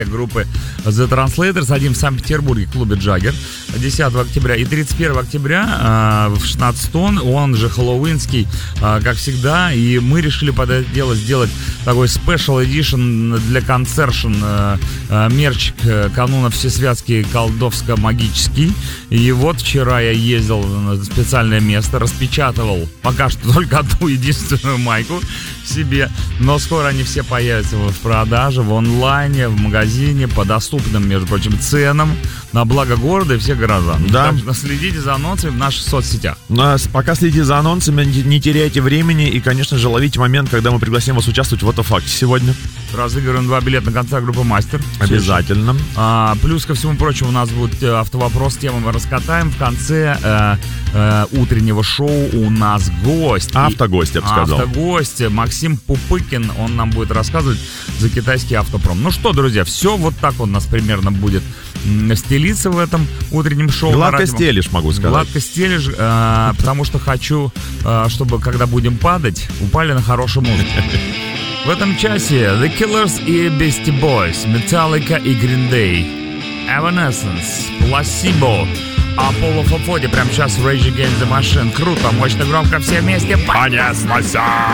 группы The Translators, один в Санкт-Петербурге, в клубе Джаггер, 10 октября и 31 октября в 16 тонн, он же хэллоуинский, как всегда, и мы решили под это дело сделать такой special edition для концершн, мерч кануна Всесвятский колдовско-магический, и вот вчера я ездил на специальное место, распечатывал пока что только одну единственную майку себе, но скоро они все появятся в продаже, в онлайне, в магазине, по доступным, между прочим, ценам, на благо города и всех горожан. Да. Так что следите за анонсами в наших соцсетях. Пока следите за анонсами, не теряйте времени и, конечно же, ловите момент, когда мы пригласим вас участвовать в «Автофакте» сегодня. Разыгрываем 2 билета на концерт группы «Мастер». Обязательно. Плюс ко всему прочему у нас будет автовопрос, тему мы раскатаем. В конце утреннего шоу у нас гость. Автогость, я бы сказал. Автогость Максим Пупыкин, он нам будет рассказывать за китайский автопром. Ну что, друзья, все вот так у нас примерно будет стелиться в этом утреннем шоу. Гладко стелишь, могу сказать. Гладко стелишь, потому что хочу, чтобы, когда будем падать, упали на хорошую музыку. В этом часе The Killers и Beastie Boys, Metallica и Green Day, Evanescence, Placebo, Apollo 440, прямо сейчас Rage Against the Machine. Круто, мощно, громко, все вместе. Понеслось!